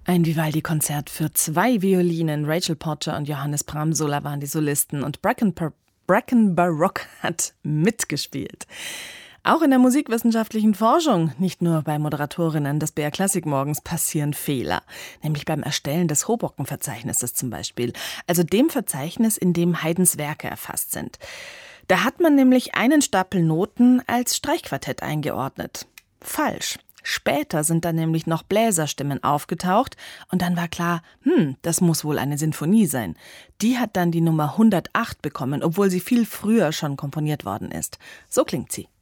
Ein Vivaldi-Konzert für 2 Violinen. Rachel Porter und Johannes Bramsola waren die Solisten und Bracken Baroque hat mitgespielt. Auch in der musikwissenschaftlichen Forschung, nicht nur bei Moderatorinnen des BR Klassik Morgens, passieren Fehler. Nämlich beim Erstellen des Hoboken-Verzeichnisses zum Beispiel. Also dem Verzeichnis, in dem Haydns Werke erfasst sind. Da hat man nämlich einen Stapel Noten als Streichquartett eingeordnet. Falsch. Später sind dann nämlich noch Bläserstimmen aufgetaucht und dann war klar, das muss wohl eine Sinfonie sein. Die hat dann die Nummer 108 bekommen, obwohl sie viel früher schon komponiert worden ist. So klingt sie.